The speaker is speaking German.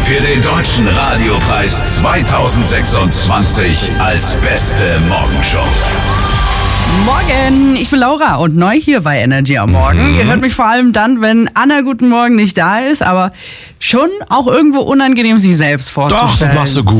für den Deutschen Radiopreis 2026 als beste Morgenshow. Morgen, ich bin Laura und neu hier bei Energy am Morgen. Ihr hört mich vor allem dann, wenn Anna Guten Morgen nicht da ist, aber schon auch irgendwo unangenehm, sie selbst vorzustellen. Doch, das machst du gut.